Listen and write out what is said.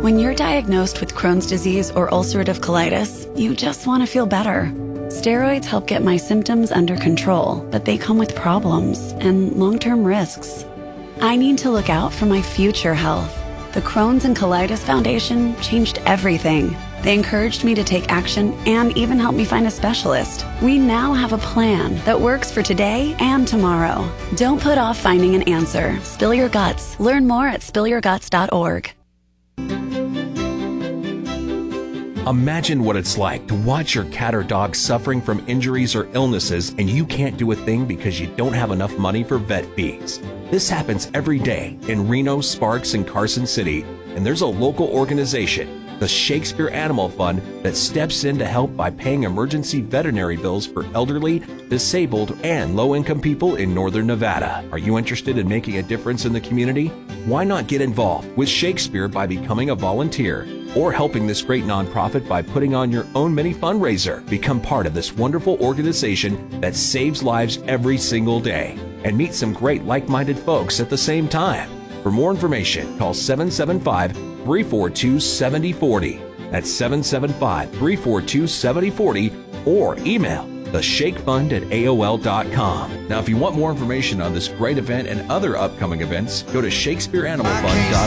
When you're diagnosed with Crohn's disease or ulcerative colitis, you just want to feel better. Steroids help get my symptoms under control, but they come with problems and long-term risks. I need to look out for my future health. The Crohn's and Colitis Foundation changed everything. They encouraged me to take action and even helped me find a specialist. We now have a plan that works for today and tomorrow. Don't put off finding an answer. Spill your guts. Learn more at spillyourguts.org. Imagine what it's like to watch your cat or dog suffering from injuries or illnesses and you can't do a thing because you don't have enough money for vet fees. This happens every day in Reno, Sparks, and Carson City, and there's a local organization, the Shakespeare Animal Fund, that steps in to help by paying emergency veterinary bills for elderly, disabled, and low-income people in northern Nevada. Are you interested in making a difference in the community? Why not get involved with Shakespeare by becoming a volunteer or helping this great nonprofit by putting on your own mini fundraiser? Become part of this wonderful organization that saves lives every single day and meet some great like-minded folks at the same time. For more information, call 775-342-7040. That's 775-342-7040 or email theshakefund@aol.com. Now, if you want more information on this great event and other upcoming events, go to shakespeareanimalfund.org.